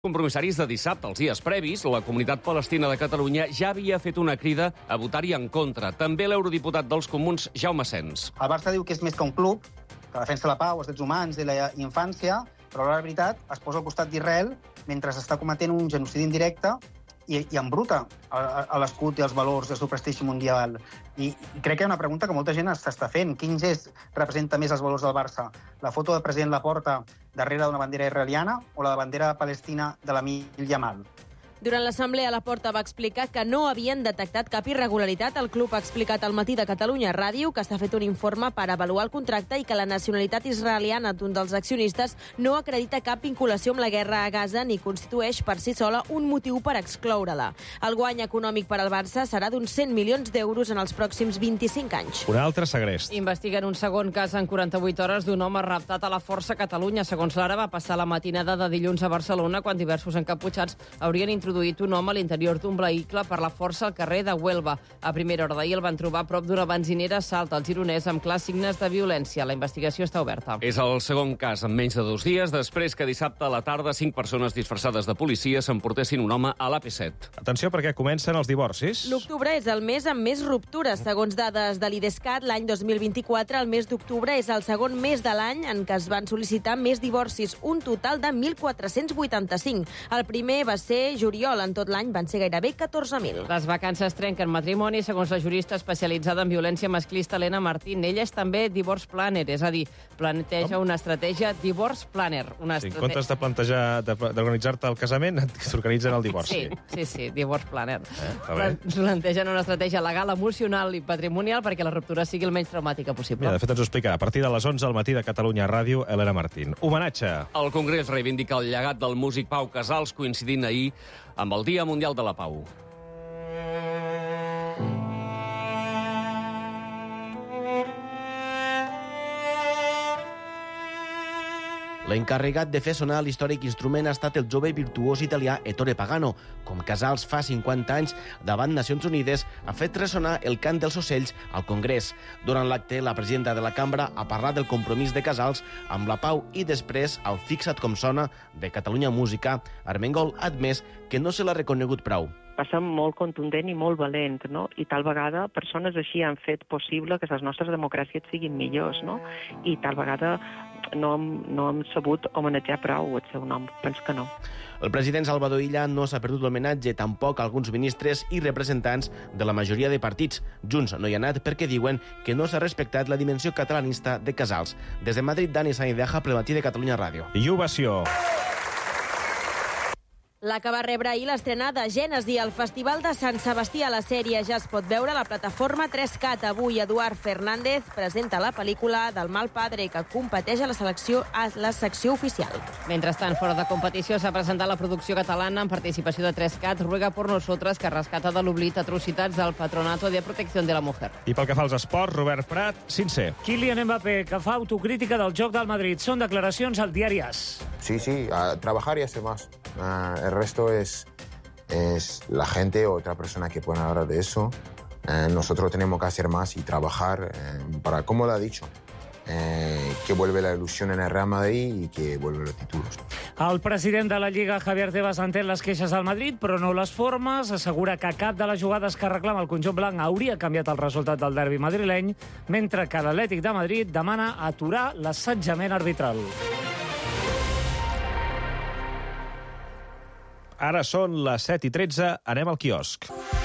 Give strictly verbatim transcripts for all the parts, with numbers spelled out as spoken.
Compromissaris de dissabte, els dies previs, la Comunitat Palestina de Catalunya ja havia fet una crida a votar-hi en contra. També l'eurodiputat dels Comuns, Jaume Sens. El Barça diu que és més que un club, que defensa la pau, els drets humans i la infància, però la veritat es posa al costat d'Israel mentre s'està cometent un genocidi indirecte i, i embruta a, a l'escut i els valors del seu prestigi mundial. I, I crec que hi ha una pregunta que molta gent s'està fent. Quin gest representa més els valors del Barça? La foto del president Laporta darrere d'una bandera israeliana o la bandera palestina de l'Amil Yamal? Durant l'assemblea, Laporta va explicar que no havien detectat cap irregularitat. El club ha explicat al Matí de Catalunya Ràdio que s'ha fet un informe per avaluar el contracte i que la nacionalitat israeliana d'un dels accionistes no acredita cap vinculació amb la guerra a Gaza ni constitueix per si sola un motiu per excloure-la. El guany econòmic per al Barça serà d'uns cent milions d'euros en els pròxims vint-i-cinc anys. Un altre segrest. Investiguen un segon cas en quaranta-vuit hores d'un home raptat a la Força Catalunya. Segons l'Ara, va passar la matinada de dilluns a Barcelona quan diversos encaputxats haurien introduït introduït un home a l'interior d'un vehicle per la Força al carrer de Huelva. A primera hora d'ahir el van trobar a prop d'una benzinera a Salt, al Gironès, amb clars signes de violència. La investigació està oberta. És el segon cas en menys de dos dies, després que dissabte a la tarda cinc persones disfressades de policia s'emportessin un home a l'A P set. Atenció, perquè comencen els divorcis. L'octubre és el mes amb més ruptures. Segons dades de l'Idescat, l'any dos mil vint-i-quatre, el mes d'octubre és el segon mes de l'any en què es van sol·licitar més divorcis, un total de mil quatre-cents vuitanta-cinc. El primer va ser juliol. En tot l'any van ser gairebé catorze mil. Les vacances trenquen matrimoni, segons la jurista especialitzada en violència masclista Helena Martín. Ella és també divorce planner, és a dir, planteja una estratègia divorce planner. Una Sí, en estrate... comptes de plantejar, de- d'organitzar-te el casament, s'organitzen el divorci. Sí, sí, sí, divorce planner. Eh, està bé. Plantegen una estratègia legal, emocional i patrimonial perquè la ruptura sigui el menys traumàtica possible. Mira, de fet, ens ho explica a partir de les onze al Matí de Catalunya Ràdio, Helena Martín. Homenatge. El Congrés reivindica el llegat del músic Pau Casals, coincidint ahir amb el Dia Mundial de la Pau. L'encarregat de fer sonar l'històric instrument ha estat el jove virtuós italià Ettore Pagano. Com Casals fa cinquanta anys, davant Nacions Unides, ha fet ressonar el cant dels ocells al Congrés. Durant l'acte, la presidenta de la cambra ha parlat del compromís de Casals amb la pau i després, al Fixa't com sona, de Catalunya Música, Armengol ha admès que no se l'ha reconegut prou. Va ser molt contundent i molt valent, no? I tal vegada persones així han fet possible que les nostres democràcies siguin millors, no? I tal vegada no hem, no hem sabut homenatjar prou el seu nom. Penso que no. El president Salvador Illa no s'ha perdut l'homenatge, tampoc alguns ministres i representants de la majoria de partits. Junts no hi ha anat perquè diuen que no s'ha respectat la dimensió catalanista de Casals. Des de Madrid, Dani Sainz-Deja, pel Matí de Catalunya Ràdio. I ovació. La que va rebre ahir l'estrena de Gènesi al Festival de Sant Sebastià. La sèrie ja es pot veure a la plataforma tres cat. Avui Eduard Fernández presenta la pel·lícula del mal padre que competeix a la selecció a la secció oficial. Mentrestant, fora de competició, s'ha presentat la producció catalana en participació de tres cat, Ruega por nosotras, que rescata de l'oblit atrocitats del Patronato de Protecció de la Mujer. I pel que fa als esports, Robert Prat, sincer. Kylian Mbappé, que fa autocrítica del joc del Madrid. Són declaracions al diari AS. Sí, sí, a trabajar y hacer más. Uh, el resto es, es la gente o otra persona que pueden hablar de eso. Uh, nosotros tenemos que hacer más y trabajar uh, para, como lo ha dicho, uh, que vuelve la ilusión en el Real Madrid y que vuelven los títulos. El president de la Lliga, Javier Tebas, entén les queixes del Madrid, però no les formes. Assegura que cap de les jugades que reclama el conjunt blanc hauria canviat el resultat del derbi madrileny, mentre que l'Atlètic de Madrid demana aturar l'assetjament arbitral. Ara són les set i tretze, anem al quiosc.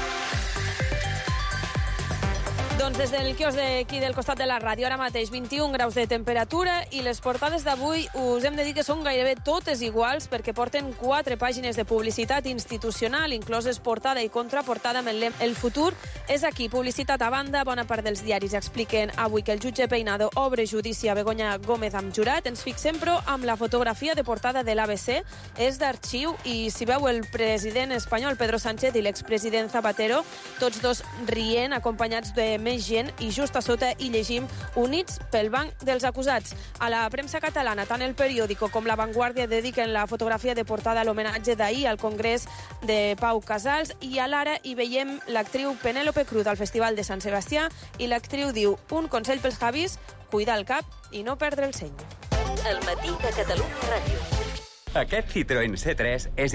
Doncs des del quiosc d'aquí del costat de la ràdio, ara mateix vint-i-un graus de temperatura i les portades d'avui us hem de dir que són gairebé totes iguals perquè porten quatre pàgines de publicitat institucional, incloses portada i contraportada amb el lema El futur és aquí. Publicitat a banda, bona part dels diaris expliquen avui que el jutge Peinado obre judici a Begoña Gómez amb jurat. Ens fixem, però, amb la fotografia de portada de l'A B C. És d'arxiu i s'hi veu el president espanyol Pedro Sánchez i l'expresident Zapatero, tots dos rient, acompanyats de més gent, i just a sota hi llegim Units pel banc dels acusats. A la premsa catalana, tant el Periódico com la Vanguardia dediquen la fotografia de portada a l'homenatge d'ahir al Congrés de Pau Casals, i a l'Ara hi veiem l'actriu Penélope Cruz al Festival de Sant Sebastià, i l'actriu diu: un consell pels Javis, cuidar el cap i no perdre el seny. El Matí de Catalunya Ràdio. Aquest Citroën C tres és